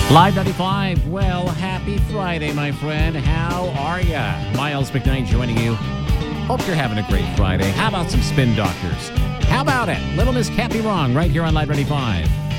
Live 95. Well, happy Friday, my friend. How are ya? Miles McKnight joining you. Hope you're having a great Friday. How about some Spin Doctors? How about it? Little Miss Can't Be Wrong right here on Live 95.